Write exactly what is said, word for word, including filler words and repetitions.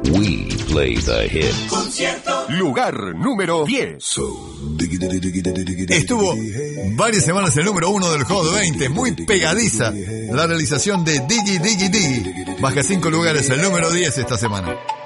We play the hit. Lugar número diez. Estuvo varias semanas el número uno del Hot veinte, muy pegadiza la realización de Diggy Diggy Diggy. Baja cinco lugares el número diez esta semana.